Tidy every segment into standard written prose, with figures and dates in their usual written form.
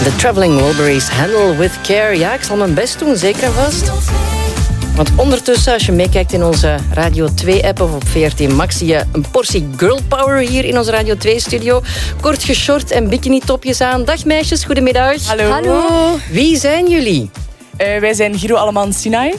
The Traveling Wilburys, Handle with Care. Ja, ik zal mijn best doen, zeker en vast. Want ondertussen, als je meekijkt in onze Radio 2-app of op VRT Max, zie je een portie girl power hier in onze Radio 2-studio. Kort geshort en bikini-topjes aan. Dag meisjes, goedemiddag. Hallo. Hallo. Wie zijn jullie? Wij zijn Giro Alleman Sinai.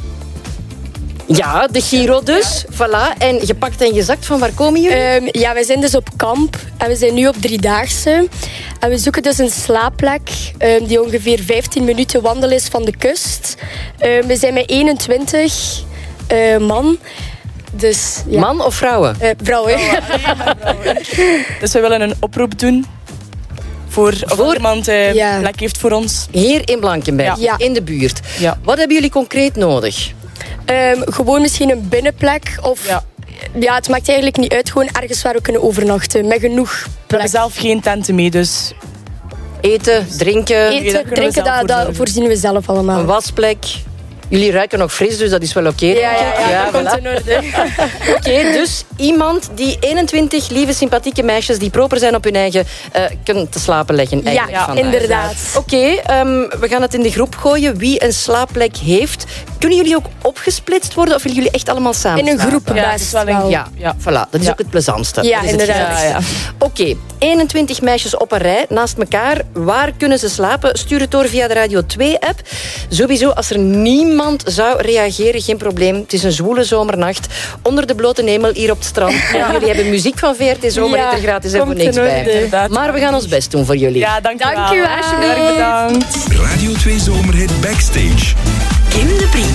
Ja, de Giro dus. Voilà. En gepakt en gezakt, van waar komen jullie? Ja, wij zijn dus op kamp en we zijn nu op 3-daagse. En we zoeken dus een slaapplek die ongeveer 15 minuten wandelen is van de kust. We zijn met 21 man. Dus, ja. Man of vrouwen? Vrouwen. Dus we willen een oproep doen voor iemand plek heeft voor ons. Hier in Blankenberg, Ja. in de buurt. Ja. Wat hebben jullie concreet nodig? Gewoon misschien een binnenplek. Of ja, het maakt eigenlijk niet uit. Gewoon ergens waar we kunnen overnachten. Met genoeg We plek. hebben zelf geen tenten mee, dus Eten, drinken, Eten, dat kunnen we drinken, zelf dat voorzien we zelf allemaal. een wasplek. Jullie ruiken nog fris, dus dat is wel oké. Ja, dat komt voilà. in orde. Oké, dus iemand die 21 lieve, sympathieke meisjes die proper zijn op hun eigen kunnen te slapen leggen. Eigenlijk vandaag. Inderdaad. Oké, we gaan het in de groep gooien. Wie een slaapplek heeft. Kunnen jullie ook opgesplitst worden of willen jullie echt allemaal samen In een slapen? groep Ja, best het is wel een- wel. Ja, voilà. Dat is ook het plezantste. Ja, Dat is het inderdaad. gezelligste. Oké, 21 meisjes op een rij, naast elkaar. Waar kunnen ze slapen? Stuur het door via de Radio 2-app. Sowieso, als er niemand zou reageren, geen probleem. Het is een zwoele zomernacht. Onder de blote hemel, hier op het strand. En jullie hebben muziek van VRT Zomer, Ja, er gratis en voor komt niks in bij. orde. Inderdaad. Maar we gaan ons best doen voor jullie. ja, dankjewel. Dankjewel. Erg bedankt. Radio 2 Zomerhit Backstage. Kim de Brie.